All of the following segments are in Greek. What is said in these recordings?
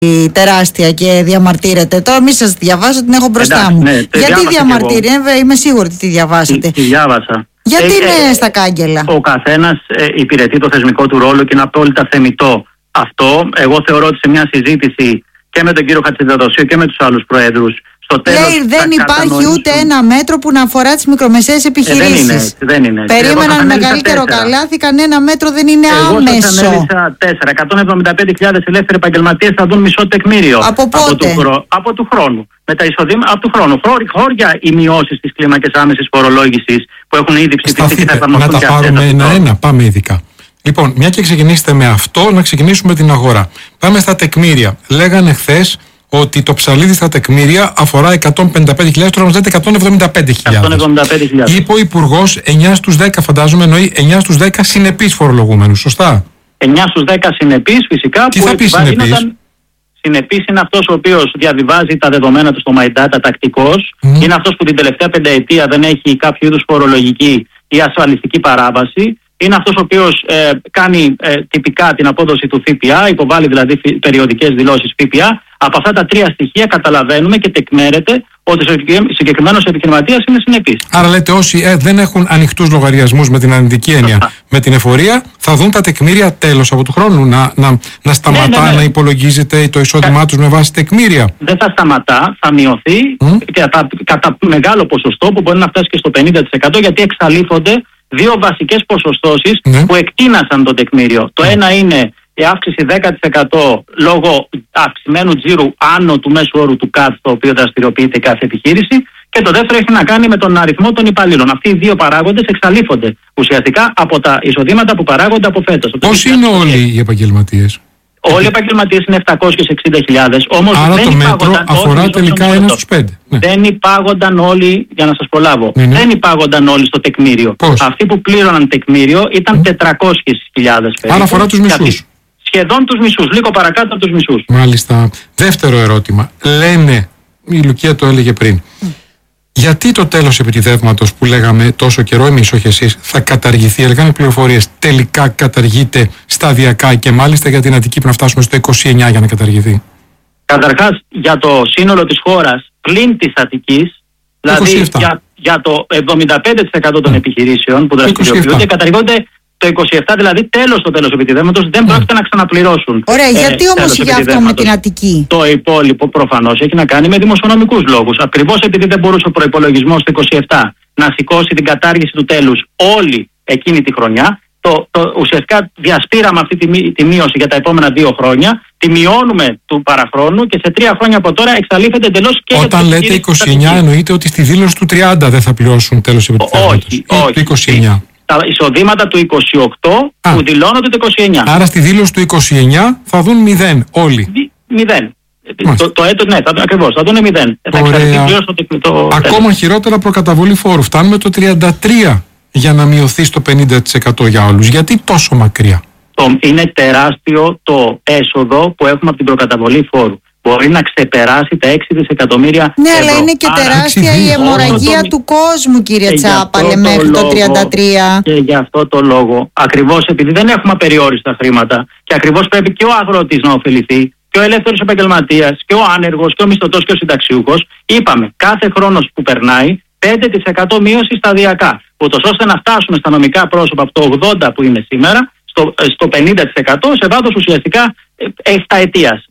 τεράστια και διαμαρτύρεται. Τώρα μη σας διαβάσω, την έχω μπροστά μου. Γιατί διαμαρτύρει, είμαι σίγουρη ότι τη διαβάσατε. Τη διάβασα. Γιατί είναι στα κάγκελα. Ο καθένας υπηρετεί το θεσμικό του ρόλο και είναι απόλυτα θεμιτό αυτό. Εγώ θεωρώ ότι σε μια συζήτηση και με τον κύριο Χατζηδατοσίου και με τους άλλους προέδρους, στο τέλος λέει δεν υπάρχει ούτε ένα μέτρο που να αφορά τις μικρομεσαίες επιχειρήσεις. Δεν είναι. Περίμεναν μεγαλύτερο καλάθι, κανένα μέτρο δεν είναι άμεσο. Εγώ σας ανέλησα 175.000 ελεύθεροι επαγγελματίες θα δουν μισό τεκμήριο. Από πότε? Από του χρόνου. Με τα εισοδήματα από του χρόνου. Χώρια οι μειώσεις της κλίμακες άμεσης φορολόγησης που έχουν ήδη ψηφιστεί και θα εφαρμοστούν. Να τα πάρουμε ένα-ένα, πάμε ειδικά. Λοιπόν, μια και ξεκινήσετε με αυτό, να ξεκινήσουμε την αγορά. Πάμε στα τεκμήρια. Λέγανε χθες ότι το ψαλίδι στα τεκμήρια αφορά 155.000, τώρα μας λέτε 175.000. Είπε ο Υπουργός 9 στους 10, φαντάζομαι εννοεί 9 στους 10 συνεπείς φορολογούμενους, σωστά? 9 στους 10 συνεπείς φυσικά. Τι θα πει συνεπείς? Συνεπής είναι αυτός ο οποίος διαβιβάζει τα δεδομένα του στο My Data τακτικώς. Είναι αυτός που την τελευταία πενταετία δεν έχει κάποιο είδους φορολογική ή ασφαλιστική παράβαση. Είναι αυτός ο οποίος κάνει τυπικά την απόδοση του ΦΠΑ, υποβάλλει δηλαδή περιοδικές δηλώσεις ΦΠΑ. Από αυτά τα τρία στοιχεία καταλαβαίνουμε και τεκμέρεται ότι ο συγκεκριμένος επιχειρηματίας είναι συνεπής. Άρα λέτε όσοι δεν έχουν ανοιχτούς λογαριασμούς με την αρνητική έννοια, με την εφορία, θα δουν τα τεκμήρια τέλος από του χρόνου να σταματά να υπολογίζεται το εισόδημά τους με βάση τεκμήρια. Δεν θα σταματά, θα μειωθεί και κατά μεγάλο ποσοστό που μπορεί να φτάσει και στο 50% γιατί εξαλείφονται δύο βασικές ποσοστώσεις που εκτείνασαν το τεκμήριο. Το ένα είναι η αύξηση 10% λόγω αυξημένου τζίρου άνω του μέσου όρου του ΚΑΤ, το οποίο δραστηριοποιείται κάθε επιχείρηση. Και το δεύτερο έχει να κάνει με τον αριθμό των υπαλλήλων. Αυτοί οι δύο παράγοντες εξαλείφονται ουσιαστικά από τα εισοδήματα που παράγονται από φέτος. Πώς είναι όλοι οι επαγγελματίες? Όλοι οι επαγγελματίες είναι 760.000. Όμως άρα δεν το μέτρο αφορά τελικά 1 στους 5. Δεν υπάγονταν όλοι, για να σας προλάβω, δεν υπάγονταν όλοι στο τεκμήριο. Πώς? Αυτοί που πλήρωναν τεκμήριο ήταν 400.000 περίπου. Άρα αφορά τους μισούς. Σχεδόν τους μισούς, λίγο παρακάτω από τους μισούς. Μάλιστα. Δεύτερο ερώτημα. Λένε, η Λουκία το έλεγε πριν, γιατί το τέλος επιτιδεύματος που λέγαμε τόσο καιρό, εμείς όχι εσείς, θα καταργηθεί? Έλεγαν πληροφορίες. Τελικά καταργείται σταδιακά και μάλιστα για την Αττική να φτάσουμε στο 29 για να καταργηθεί. Καταρχάς, για το σύνολο της χώρας πλην της Αττικής, δηλαδή για το 75% των επιχειρήσεων που δραστηριοποιούνται, καταργούνται το 27, δηλαδή το τέλος επιτιδεύματος, δεν πρόκειται να ξαναπληρώσουν. Ωραία, γιατί όμως για αυτό με την Αττική? Το υπόλοιπο προφανώς έχει να κάνει με δημοσιονομικούς λόγους. Ακριβώς επειδή δεν μπορούσε ο προϋπολογισμός το 27 να σηκώσει την κατάργηση του τέλους όλη εκείνη τη χρονιά, ουσιαστικά διασπήραμε αυτή τη μείωση για τα επόμενα 2 χρόνια, τη μειώνουμε του παραχρόνου και σε 3 χρόνια από τώρα εξαλείφεται εντελώς και. Όταν λέτε 29, εννοείται ότι στη δήλωση του 30 δεν θα πληρώσουν τέλος επιτιδεύματος? Όχι. Το 29. Τα εισοδήματα του 28 που δηλώνονται το 29. Άρα στη δήλωση του 29 θα δουν 0 όλοι. 0. Το έτος, ναι, ακριβώς, θα δουν 0. Ακόμα χειρότερα προκαταβολή φόρου. Φτάνουμε το 33 για να μειωθεί στο 50% για όλους. Γιατί τόσο μακριά? Είναι τεράστιο το έσοδο που έχουμε από την προκαταβολή φόρου. Μπορεί να ξεπεράσει τα 6 δισεκατομμύρια ναι, ευρώ. αλλά είναι και τεράστια η αιμορραγία του κόσμου, κύριε Τσάπαλε, μέχρι το 33. Και για αυτό το λόγο, ακριβώς επειδή δεν έχουμε απεριόριστα χρήματα και ακριβώς πρέπει και ο αγρότης να ωφεληθεί, και ο ελεύθερος επαγγελματίας, και ο άνεργος, και ο μισθωτός και ο συνταξιούχος, είπαμε κάθε χρόνος που περνάει 5% μείωση σταδιακά, ούτως ώστε να φτάσουμε στα νομικά πρόσωπα από το 80 που είναι σήμερα, στο 50% σε βάθος ουσιαστικά 7 ετίας.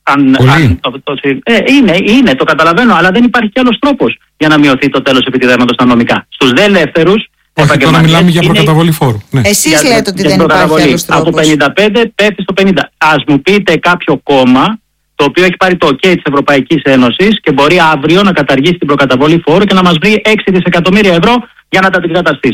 Είναι, το καταλαβαίνω, αλλά δεν υπάρχει κι άλλος τρόπος για να μειωθεί το τέλος επιτιδεύματος στα νομικά. Στους δε ελεύθερους επαγγελματίες. Τώρα μιλάμε για προκαταβολή φόρου. Ναι. Εσείς λέτε ότι δεν υπάρχει άλλος τρόπος. Από 55 πέφτει στο 50. Ας μου πείτε κάποιο κόμμα το οποίο έχει πάρει το OK της Ευρωπαϊκής Ένωσης και μπορεί αύριο να καταργήσει την προκαταβολή φόρου και να μας βρει 6 δισεκατομμύρια ευρώ για να τα αντικαταστήσει.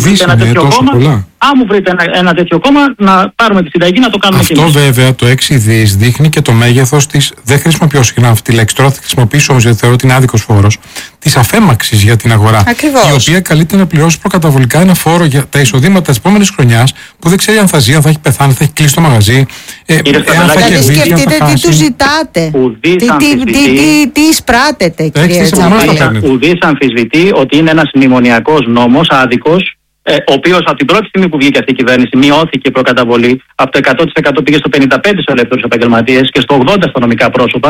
Αν μου βρείτε ένα τέτοιο κόμμα, να πάρουμε τη συνταγή να το κάνουμε και εμείς. Αυτό βέβαια το 6 δις δείχνει και το μέγεθος της, δεν χρησιμοποιώ συχνά αυτή τη λέξη, τώρα θα χρησιμοποιήσω όμως γιατί θεωρώ ότι είναι άδικος φόρος, της αφέμαξης για την αγορά. Ακριβώς. Η οποία καλείται να πληρώσει προκαταβολικά ένα φόρο για τα εισοδήματα της επόμενης χρονιάς που δεν ξέρει αν θα ζει, αν θα έχει πεθάνει, θα έχει κλείσει το μαγαζί. Δηλαδή σκεφτείτε τι του ζητάτε, τι εισπράτετε, κύριε Τσάπαλε. Ουδής αμφισβητεί ότι είναι ένας μνημονιακός νόμος άδικος ο οποίος από την πρώτη στιγμή που βγήκε αυτή η κυβέρνηση μειώθηκε η προκαταβολή, από το 100% πήγε στο 55% στους ελεύθερους επαγγελματίες και στο 80% στα νομικά πρόσωπα.